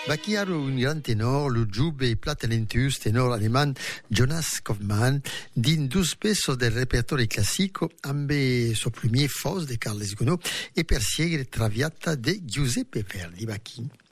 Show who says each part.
Speaker 1: Bacchiaro un gran tenor, lo giube e platalentus tenor alemán Jonas Kaufmann, din dus pesos del repertorio classico, ambe so premier fos de Carles Gounod e per siegre traviata de Giuseppe Verdi. Bacchi.